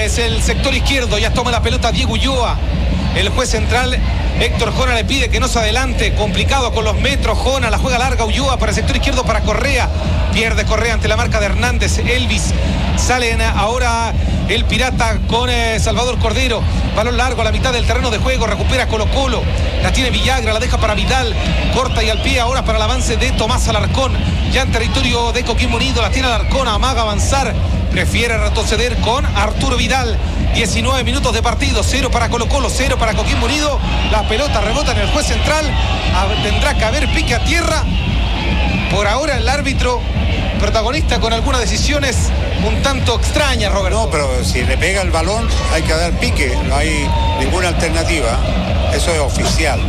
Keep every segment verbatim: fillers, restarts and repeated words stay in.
es el sector izquierdo, ya toma la pelota Diego Ulloa. El juez central Héctor Jona le pide que no se adelante, complicado con los metros. Jona la juega larga, Ulloa para el sector izquierdo para Correa, pierde Correa ante la marca de Hernández. Elvis, salen ahora el Pirata con eh, Salvador Cordero, balón largo a la mitad del terreno de juego, recupera Colo Colo, la tiene Villagra, la deja para Vidal, corta y al pie ahora para el avance de Tomás Alarcón, ya en territorio de Coquimbo Unido, la tiene Alarcón, amaga avanzar, prefiere retroceder con Arturo Vidal. Diecinueve minutos de partido, cero para Colo Colo, cero para Coquimbo Unido. La pelota rebota en el juez central, tendrá que haber pique a tierra. Por ahora el árbitro protagonista con algunas decisiones un tanto extrañas, Roberto. No, pero si le pega el balón hay que dar pique, no hay ninguna alternativa, eso es oficial.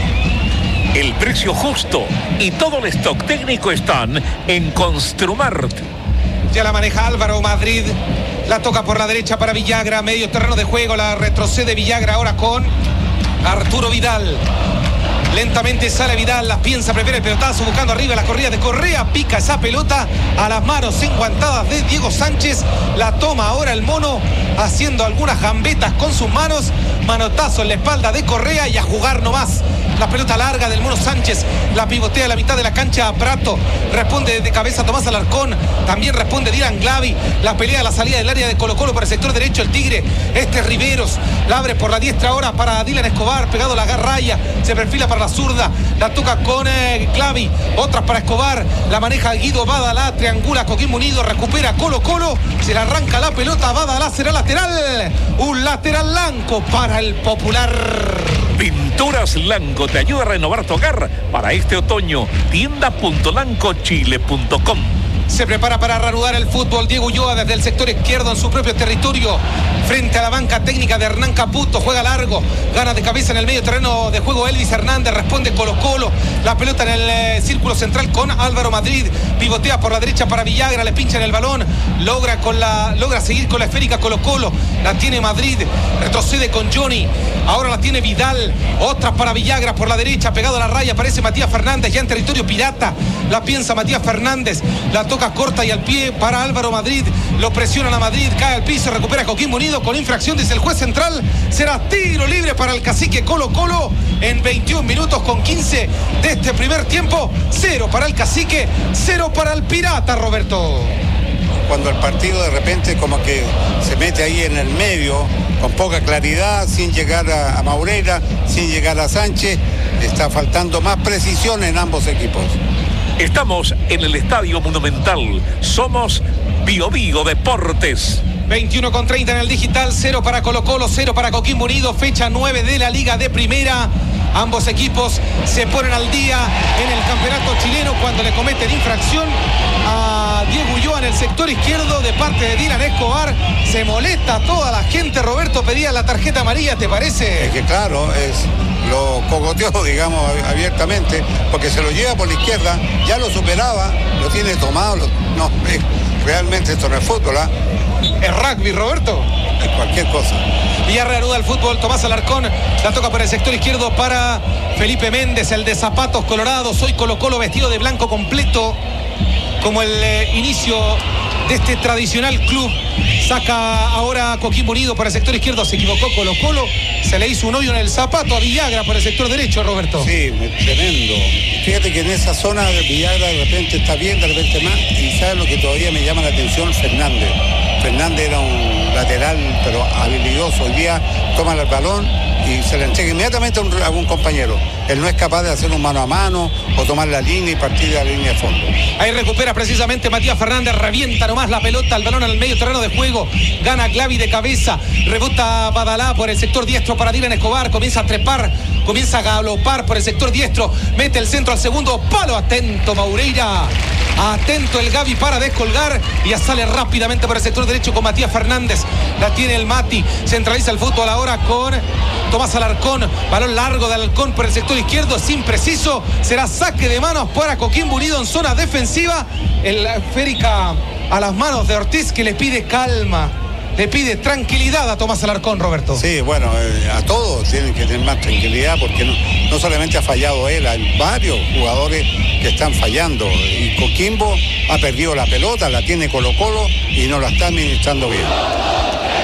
El precio justo y todo el stock técnico están en Construmart. Ya la maneja Álvaro Madrid, la toca por la derecha para Villagra, medio terreno de juego, la retrocede Villagra ahora con Arturo Vidal. Lentamente sale Vidal, las piensa, prefiere el pelotazo, buscando arriba la corrida de Correa, pica esa pelota a las manos enguantadas de Diego Sánchez, la toma ahora el mono, haciendo algunas gambetas con sus manos, manotazo en la espalda de Correa y a jugar nomás. La pelota larga del mono Sánchez, la pivotea a la mitad de la cancha a Prato, responde de cabeza Tomás Alarcón, también responde Dylan Glavi, la pelea a la salida del área de Colo Colo por el sector derecho, el Tigre, este Riveros, la abre por la diestra ahora para Dylan Escobar, pegado a la raya, se perfila para la zurda, la toca con eh, Glavi, otras para Escobar, la maneja Guido Badalá, triangula Coquimbo Unido, recupera Colo Colo, se le arranca la pelota, Badalá será lateral, un lateral blanco para el Popular. Pinturas Lanco te ayuda a renovar tu hogar para este otoño. tienda punto lanco chile punto com. Se prepara para reanudar el fútbol Diego Ulloa desde el sector izquierdo en su propio territorio, frente a la banca técnica de Hernán Caputo, juega largo, gana de cabeza en el medio terreno de juego Elvis Hernández, responde Colo Colo, la pelota en el eh, círculo central con Álvaro Madrid, pivotea por la derecha para Villagra, le pincha en el balón, logra con la logra seguir con la esférica Colo Colo, la tiene Madrid, retrocede con Johnny, ahora la tiene Vidal, otras para Villagra por la derecha, pegado a la raya, aparece Matías Fernández ya en territorio pirata, la piensa Matías Fernández, la toca corta y al pie para Álvaro Madrid, lo presionan a Madrid, cae al piso, recupera Coquimbo Unido con infracción, dice el juez central, será tiro libre para el cacique Colo Colo en veintiún minutos con quince de este primer tiempo, cero para el cacique, cero para el pirata, Roberto. Cuando el partido de repente como que se mete ahí en el medio, con poca claridad, sin llegar a, a Maureira, sin llegar a Sánchez, está faltando más precisión en ambos equipos. Estamos en el Estadio Monumental. Somos Bio Bio Deportes. veintiuno con treinta en el digital, cero para Colo Colo, cero para Coquimbo Unido, fecha nueve de la Liga de Primera. Ambos equipos se ponen al día en el campeonato chileno cuando le cometen infracción a Diego Ulloa en el sector izquierdo de parte de Dylan Escobar. Se molesta toda la gente, Roberto, pedía la tarjeta amarilla, ¿te parece? Es que claro, es, lo cogoteó, digamos, abiertamente, porque se lo lleva por la izquierda, ya lo superaba, lo tiene tomado, lo, no, es, realmente esto no es fútbol, ¿ah? ¿eh? Es rugby, Roberto. Es cualquier cosa. Ya reanuda el fútbol, Tomás Alarcón, la toca por el sector izquierdo para Felipe Méndez, el de zapatos colorados, hoy Colo Colo vestido de blanco completo, como el eh, inicio de este tradicional club. Saca ahora Coquimbo Unido por el sector izquierdo, se equivocó Colo Colo, se le hizo un hoyo en el zapato a Villagra por el sector derecho, Roberto. Sí, tremendo. Fíjate que en esa zona de Villagra de repente está bien, de repente más, y ¿sabes lo que todavía me llama la atención? Fernández. Fernández era un lateral, pero habilidoso. Hoy día toma el balón y se le entrega inmediatamente a un, a un compañero. Él no es capaz de hacer un mano a mano o tomar la línea y partir de la línea de fondo. Ahí recupera precisamente Matías Fernández, revienta nomás la pelota, el balón en el medio terreno de juego, gana Glavi de cabeza, rebota Badalá por el sector diestro para Dylan Escobar, comienza a trepar, comienza a galopar por el sector diestro, mete el centro al segundo palo, atento Maureira, atento el Gavi para descolgar y ya sale rápidamente por el sector derecho con Matías Fernández, la tiene el Mati, centraliza el fútbol ahora con Tomás Alarcón, balón largo de Alarcón por el sector izquierdo, es impreciso, será saque de manos para Coquimbo Unido en zona defensiva, el esférica a las manos de Ortiz que le pide calma, le pide tranquilidad a Tomás Alarcón, Roberto. Sí, bueno, eh, a todos tienen que tener más tranquilidad porque no, no solamente ha fallado él, hay varios jugadores que están fallando y Coquimbo ha perdido la pelota, la tiene Colo Colo y no la está administrando bien.